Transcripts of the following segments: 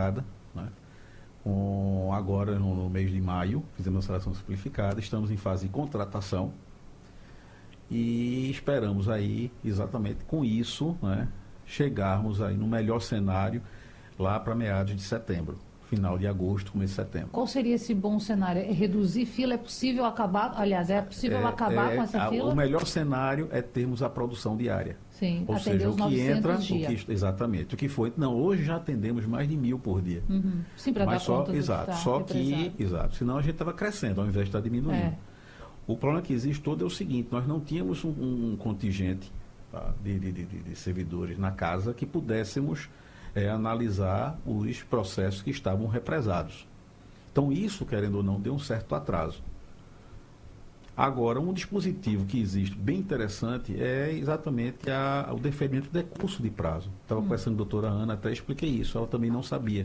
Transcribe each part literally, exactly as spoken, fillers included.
simplificada, né? Com, agora, no, no mês de maio, fizemos a seleção simplificada, estamos em fase de contratação e esperamos aí, exatamente com isso, né, chegarmos aí no melhor cenário lá para meados de setembro, final de agosto, começo de setembro. Qual seria esse bom cenário? É reduzir fila? É possível acabar, aliás, é possível É, acabar é, com essa a, fila? O melhor cenário é termos a produção diária. Sim, ou atender seja, os o que entra, o dia. que, exatamente, o que foi, não, hoje já atendemos mais de mil por dia. Uhum. Sim, para dar só, conta do exato, que tá só que, represado. exato, senão a gente estava crescendo, ao invés de estar diminuindo. É. O problema que existe todo é o seguinte, nós não tínhamos um, um contingente, tá, de, de, de, de servidores na casa que pudéssemos é, analisar os processos que estavam represados. Então isso, querendo ou não, deu um certo atraso. Agora, um dispositivo que existe bem interessante é exatamente a, o deferimento de decurso de prazo. Estava hum. conversando com a doutora Ana, até expliquei isso, ela também não sabia.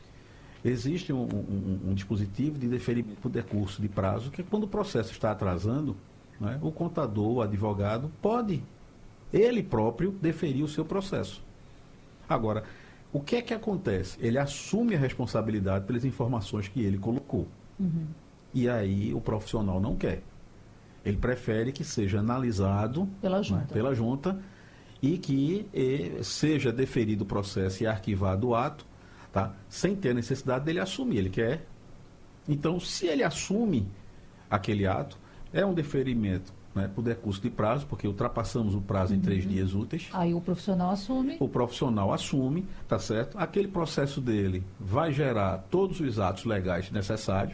Existe um, um, um dispositivo de deferimento de decurso de prazo, que quando o processo está atrasando, né, o contador, o advogado, pode, ele próprio, deferir o seu processo. Agora, o que é que acontece? Ele assume a responsabilidade pelas informações que ele colocou. Uhum. E aí o profissional não quer. Ele prefere que seja analisado pela junta, né, pela junta e que eh, seja deferido o processo e arquivado o ato, tá, sem ter a necessidade dele assumir. Ele quer. Então, se ele assume aquele ato, é um deferimento, né, por decurso de prazo, porque ultrapassamos o prazo uhum. em três dias úteis. Aí o profissional assume. O profissional assume, tá certo? Aquele processo dele vai gerar todos os atos legais necessários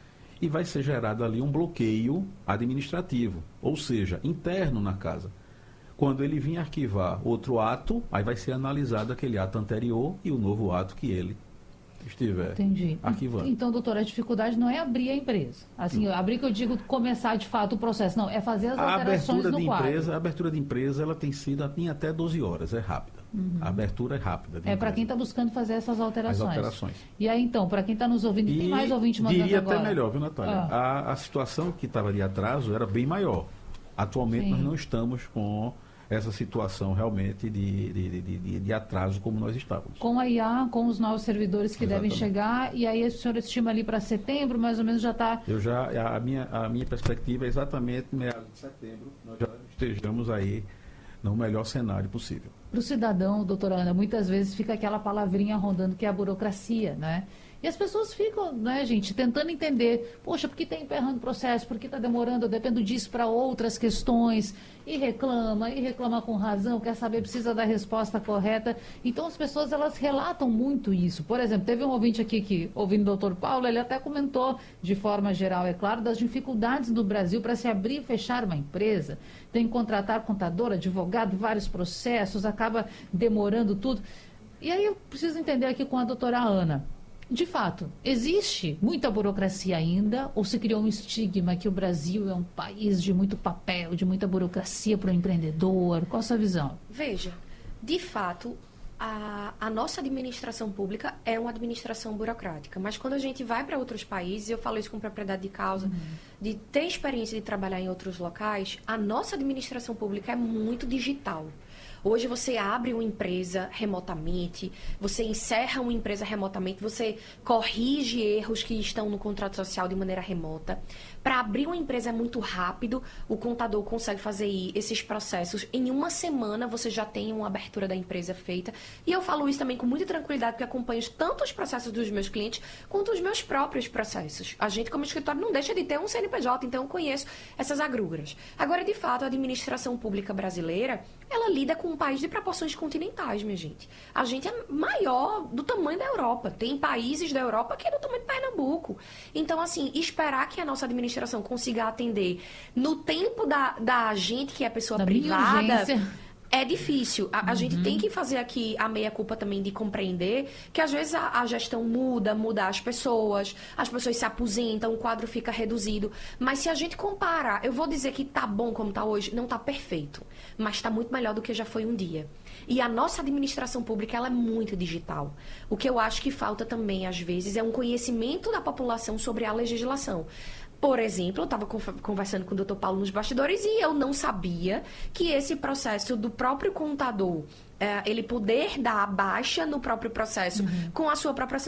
e vai ser gerado ali um bloqueio administrativo, ou seja, interno na casa. Quando ele vir arquivar outro ato, aí vai ser analisado aquele ato anterior e o novo ato que ele estiver Entendi. arquivando. Então, doutora, a dificuldade não é abrir a empresa. Assim, hum. abrir que eu digo começar de fato o processo. Não, é fazer as a alterações abertura no de quadro. empresa, a abertura de empresa, ela tem sido em até doze horas, é rápida. Uhum. A abertura é rápida. É para quem está buscando fazer essas alterações. As alterações. E aí, então, para quem está nos ouvindo, e tem mais ouvinte mandando diria agora. até melhor, viu, Natália? Ah. A, a situação que estava de atraso era bem maior. Atualmente, Sim. nós não estamos com essa situação realmente de, de, de, de, de atraso como nós estávamos. Com a I A, com os novos servidores que Exatamente. devem chegar, e aí a senhora estima ali para setembro, mais ou menos já está... Eu já, a minha, a minha perspectiva é exatamente meados de setembro, nós já estejamos aí no melhor cenário possível. Para o cidadão, doutora Ana, muitas vezes fica aquela palavrinha rondando que é a burocracia, né? E as pessoas ficam, né, gente, tentando entender, poxa, por que está emperrando o processo, por que está demorando, eu dependo disso para outras questões, e reclama, e reclama com razão, quer saber, precisa da resposta correta. Então as pessoas, elas relatam muito isso. Por exemplo, teve um ouvinte aqui que, ouvindo o doutor Paulo, ele até comentou, de forma geral, é claro, das dificuldades do Brasil para se abrir e fechar uma empresa. Tem que contratar contador, advogado, vários processos, acaba demorando tudo. E aí eu preciso entender aqui com a doutora Ana. De fato, existe muita burocracia ainda ou se criou um estigma que o Brasil é um país de muito papel, de muita burocracia para o empreendedor? Qual a sua visão? Veja, de fato, a, a nossa administração pública é uma administração burocrática, mas quando a gente vai para outros países, eu falo isso com propriedade de causa, uhum. de ter experiência de trabalhar em outros locais, a nossa administração pública é muito digital. Hoje você abre uma empresa remotamente, você encerra uma empresa remotamente, você corrige erros que estão no contrato social de maneira remota. Para abrir uma empresa é muito rápido, o contador consegue fazer esses processos. Em uma semana você já tem uma abertura da empresa feita. E eu falo isso também com muita tranquilidade, porque acompanho tanto os processos dos meus clientes, quanto os meus próprios processos. A gente, como escritório, não deixa de ter um C N P J, então eu conheço essas agruras. Agora, de fato, a administração pública brasileira, ela lida com um país de proporções continentais, minha gente. A gente é maior do tamanho da Europa. Tem países da Europa que é do tamanho de Pernambuco. Então, assim, esperar que a nossa administração consiga atender no tempo da, da gente, que é a pessoa da privada... É difícil. A, a uhum. gente tem que fazer aqui a meia-culpa também de compreender que, às vezes, a, a gestão muda, muda as pessoas, as pessoas se aposentam, o quadro fica reduzido. Mas se a gente comparar, eu vou dizer que tá bom como tá hoje, não tá perfeito, mas tá muito melhor do que já foi um dia. E a nossa administração pública, ela é muito digital. O que eu acho que falta também, às vezes, é um conhecimento da população sobre a legislação. Por exemplo, eu estava conversando com o doutor Paulo nos bastidores e eu não sabia que esse processo do próprio contador, é, ele poder dar a baixa no próprio processo uhum. com a sua própria